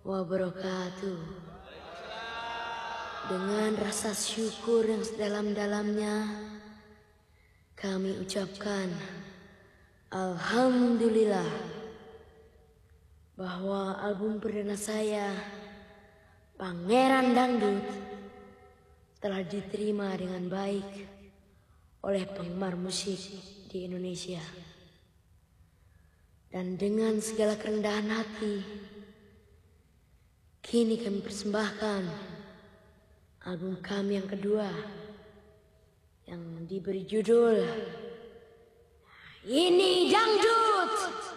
wabarakatuh. Dengan rasa syukur yang sedalam-dalamnya, kami ucapkan Alhamdulillah bahwa album perdana saya, Pangeran Dangdut, telah diterima dengan baik oleh penggemar musik di Indonesia. Dan dengan segala kerendahan hati, kini kami persembahkan album kami yang kedua yang diberi judul Ini Dangdut.